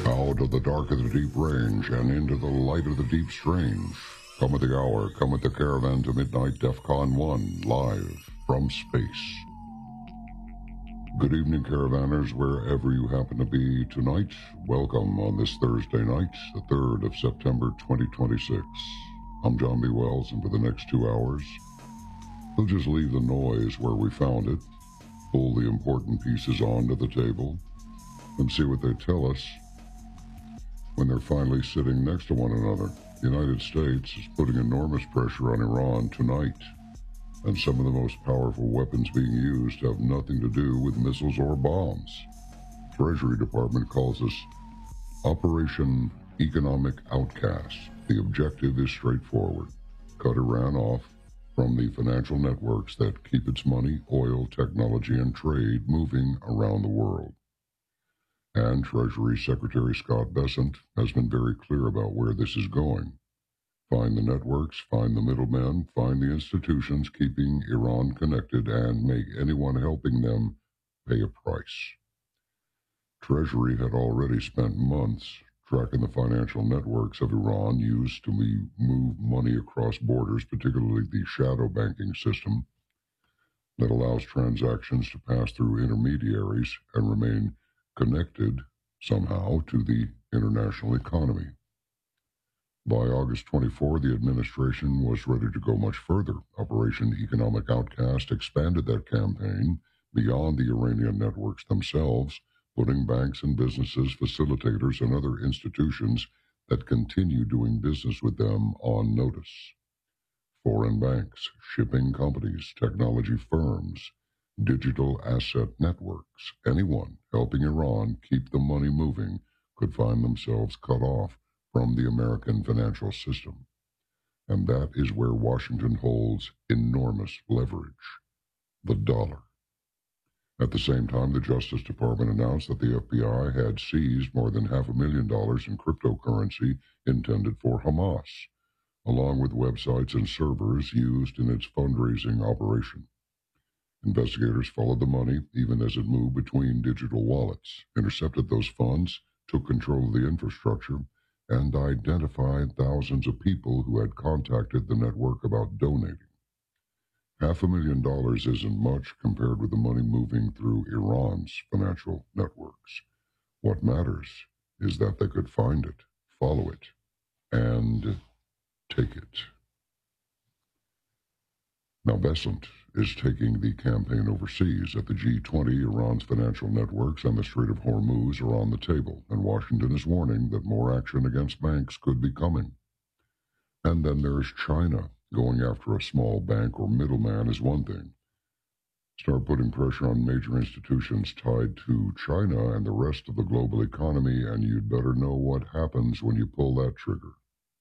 Out of the dark of the deep range and into the light of the deep strange. Come at the hour, come at the caravan to midnight, DEFCON 1, live from space. Good evening, caravanners, wherever you happen to be tonight. Welcome on this Thursday night, the 3rd of September, 2026. I'm John B. Wells, and for the next 2 hours, we'll just leave the noise where we found it, pull the important pieces onto the table, and see what they tell us when they're finally sitting next to one another. The United States is putting enormous pressure on Iran tonight, and some of the most powerful weapons being used have nothing to do with missiles or bombs. Treasury Department calls this Operation Economic Outcast. The objective is straightforward: cut Iran off from the financial networks that keep its money, oil, technology, and trade moving around the world. And Treasury Secretary Scott Bessent has been very clear about where this is going. Find the networks, find the middlemen, find the institutions keeping Iran connected, and make anyone helping them pay a price. Treasury had already spent months tracking the financial networks of Iran used to move money across borders, particularly the shadow banking system that allows transactions to pass through intermediaries and remain connected somehow to the international economy. By August 24, the administration was ready to go much further. Operation Economic Outcast expanded that campaign beyond the Iranian networks themselves, putting banks and businesses, facilitators, and other institutions that continue doing business with them on notice. Foreign banks, shipping companies, technology firms, digital asset networks, anyone helping Iran keep the money moving could find themselves cut off from the American financial system. And that is where Washington holds enormous leverage: the dollar. At the same time, the Justice Department announced that the FBI had seized more than $500,000 in cryptocurrency intended for Hamas, along with websites and servers used in its fundraising operation. Investigators followed the money even as it moved between digital wallets, intercepted those funds, took control of the infrastructure, and identified thousands of people who had contacted the network about donating. $500,000 isn't much compared with the money moving through Iran's financial networks. What matters is that they could find it, follow it, and take it. Now, Bessent is taking the campaign overseas. At the G20, Iran's financial networks and the Strait of Hormuz are on the table, and Washington is warning that more action against banks could be coming. And then there's China. Going after a small bank or middleman is one thing. Start putting pressure on major institutions tied to China and the rest of the global economy, and you'd better know what happens when you pull that trigger.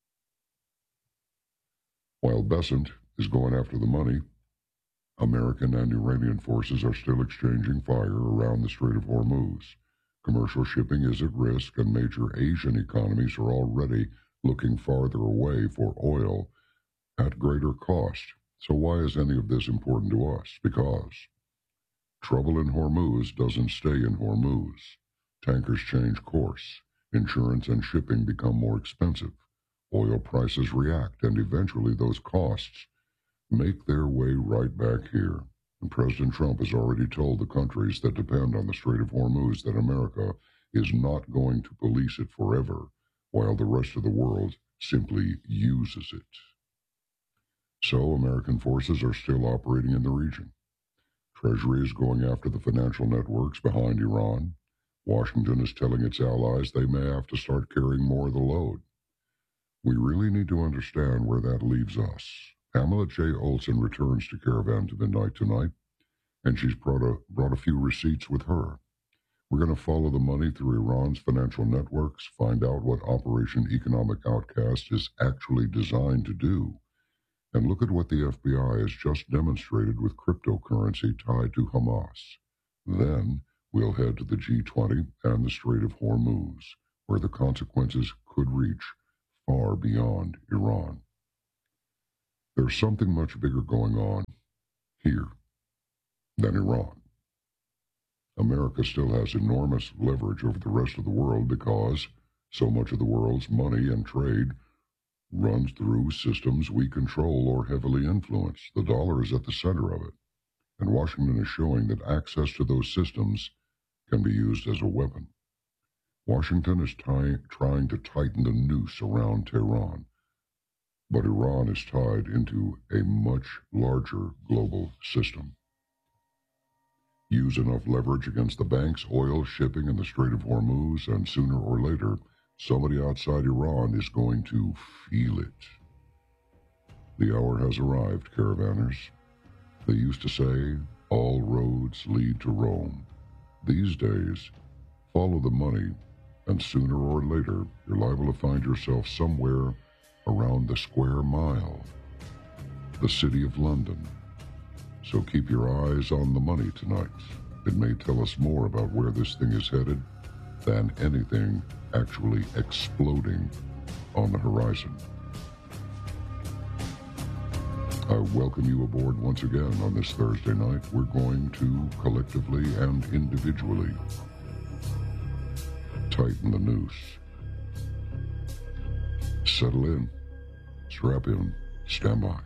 While Bessent is going after the money, American and Iranian forces are still exchanging fire around the Strait of Hormuz. Commercial shipping is at risk, and major Asian economies are already looking farther away for oil at greater cost. So why is any of this important to us? Because trouble in Hormuz doesn't stay in Hormuz. Tankers change course. Insurance and shipping become more expensive. Oil prices react, and eventually those costs make their way right back here. And President Trump has already told the countries that depend on the Strait of Hormuz that America is not going to police it forever, while the rest of the world simply uses it. So American forces are still operating in the region. Treasury is going after the financial networks behind Iran. Washington is telling its allies they may have to start carrying more of the load. We really need to understand where that leaves us. Pamela J. Olson returns to Caravan to Midnight tonight, and she's brought a few receipts with her. We're going to follow the money through Iran's financial networks, find out what Operation Economic Outcast is actually designed to do, and look at what the FBI has just demonstrated with cryptocurrency tied to Hamas. Then we'll head to the G20 and the Strait of Hormuz, where the consequences could reach far beyond Iran. There's something much bigger going on here than Iran. America still has enormous leverage over the rest of the world because so much of the world's money and trade runs through systems we control or heavily influence. The dollar is at the center of it, and Washington is showing that access to those systems can be used as a weapon. Washington is trying to tighten the noose around Tehran, but Iran is tied into a much larger global system. Use enough leverage against the banks, oil, shipping, and the Strait of Hormuz, and sooner or later, somebody outside Iran is going to feel it. The hour has arrived, caravanners. They used to say, all roads lead to Rome. These days, follow the money, and sooner or later, you're liable to find yourself somewhere around the square mile, the city of London. So keep your eyes on the money tonight. It may tell us more about where this thing is headed than anything actually exploding on the horizon. I welcome you aboard once again on this Thursday night. We're going to collectively and individually tighten the noose. Settle in, strap in, stand by.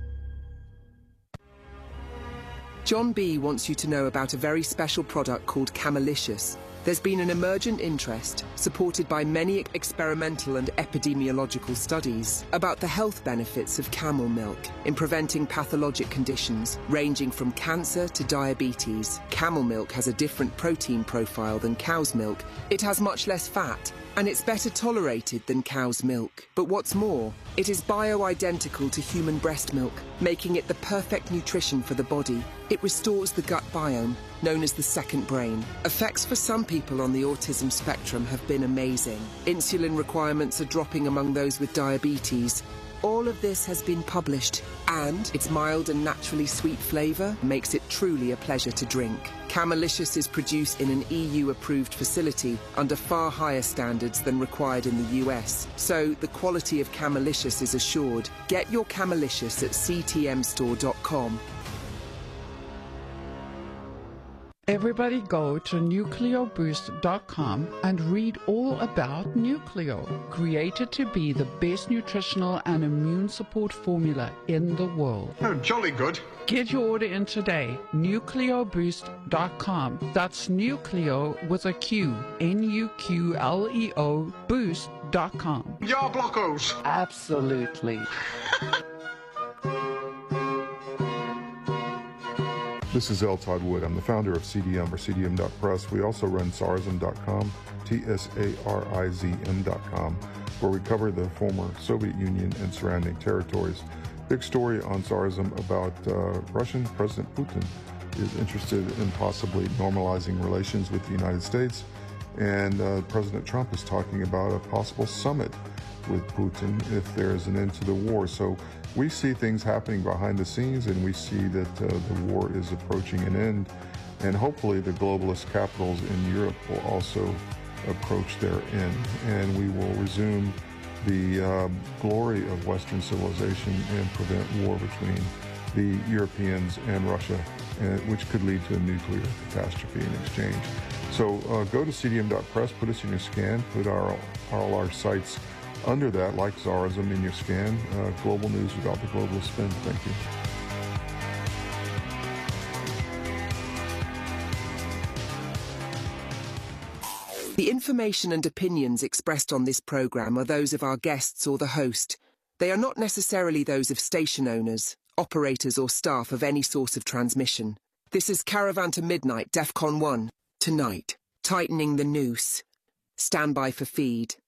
John B. wants you to know about a very special product called Camelicious. There's been an emergent interest, supported by many experimental and epidemiological studies, about the health benefits of camel milk in preventing pathologic conditions ranging from cancer to diabetes. Camel milk has a different protein profile than cow's milk. It has much less fat, and it's better tolerated than cow's milk. But what's more, it is bioidentical to human breast milk, making it the perfect nutrition for the body. It restores the gut biome, known as the second brain. Effects for some people on the autism spectrum have been amazing. Insulin requirements are dropping among those with diabetes. All of this has been published, and its mild and naturally sweet flavour makes it truly a pleasure to drink. Camelicious is produced in an EU-approved facility under far higher standards than required in the US, so the quality of Camelicious is assured. Get your Camelicious at ctmstore.com. Everybody go to nucleoboost.com and read all about Nucleo, created to be the best nutritional and immune support formula in the world. Oh, jolly good. Get your order in today, nucleoboost.com. That's Nucleo with a Q, Nuqleo boost.com. Ya blockos. Absolutely. This is L. Todd Wood. I'm the founder of CDM, or CDM.press. We also run Tsarizm.com, TSARIZM.com, where we cover the former Soviet Union and surrounding territories. Big story on Tsarizm about Russian President Putin is interested in possibly normalizing relations with the United States, and President Trump is talking about a possible summit with Putin if there is an end to the war. So we see things happening behind the scenes, and we see that the war is approaching an end, and hopefully the globalist capitals in Europe will also approach their end, and we will resume the glory of Western civilization and prevent war between the Europeans and Russia, which could lead to a nuclear catastrophe in exchange. So go to cdm.press, put us in your scan, put all our sites under that, like Tsarizm, in your scan. Global news without the globalist spin. Thank you. The information and opinions expressed on this program are those of our guests or the host. They are not necessarily those of station owners, operators or staff of any source of transmission. This is Caravan to Midnight, DEFCON 1. Tonight, tightening the noose. Stand by for feed.